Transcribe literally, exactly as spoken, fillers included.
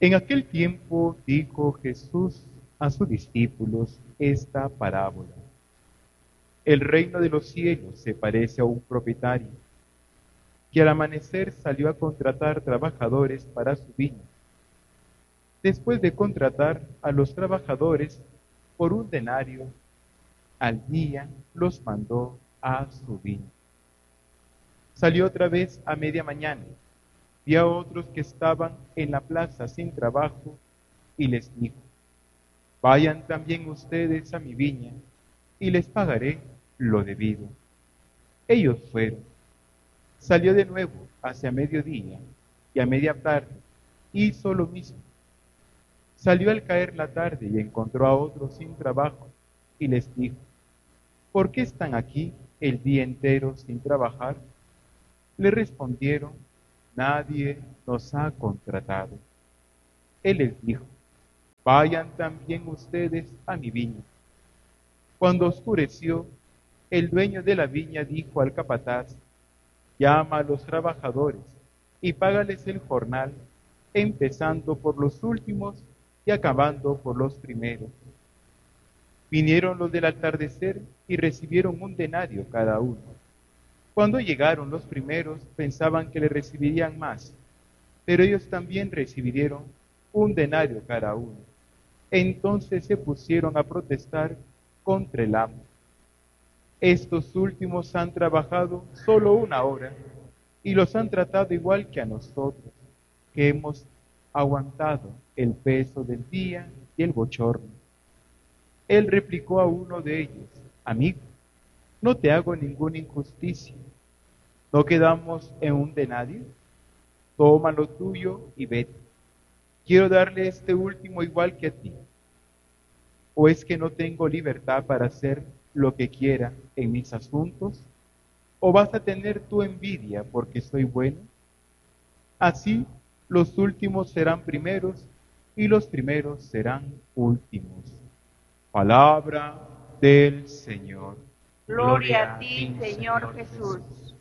En aquel tiempo dijo Jesús a sus discípulos esta parábola. El reino de los cielos se parece a un propietario que al amanecer salió a contratar trabajadores para su viña. Después de contratar a los trabajadores por un denario al día, los mandó a su viña. Salió otra vez a media mañana, vio a otros que estaban en la plaza sin trabajo y les dijo: vayan también ustedes a mi viña y les pagaré lo debido. Ellos fueron. Salió de nuevo hacia mediodía y a media tarde hizo lo mismo. Salió al caer la tarde y encontró a otros sin trabajo y les dijo: ¿por qué están aquí el día entero sin trabajar? Le respondieron: nadie nos ha contratado. Él les dijo: vayan también ustedes a mi viña. Cuando oscureció, el dueño de la viña dijo al capataz: llama a los trabajadores y págales el jornal, empezando por los últimos y acabando por los primeros. Vinieron los del atardecer y recibieron un denario cada uno. Cuando llegaron los primeros, pensaban que le recibirían más, pero ellos también recibieron un denario cada uno. Entonces se pusieron a protestar contra el amo. Estos últimos han trabajado solo una hora y los han tratado igual que a nosotros, que hemos aguantado el peso del día y el bochorno. Él replicó a uno de ellos: amigo, no te hago ninguna injusticia. ¿No quedamos en un denario? Toma lo tuyo y vete. Quiero darle a este último igual que a ti. ¿O es que no tengo libertad para hacer lo que quiera en mis asuntos? ¿O vas a tener tu envidia porque soy bueno? Así, los últimos serán primeros y los primeros serán últimos. Palabra del Señor. Gloria a ti, Señor Jesús.